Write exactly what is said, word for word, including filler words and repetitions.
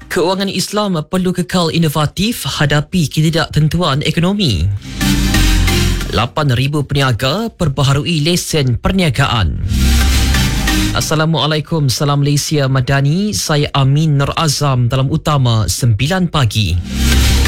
Keuangan Islam perlu kekal inovatif hadapi ketidaktentuan ekonomi. lapan ribu peniaga perbaharui lesen perniagaan. Assalamualaikum, salam Malaysia Madani. Saya Amin Nur Azam dalam Utama sembilan pagi.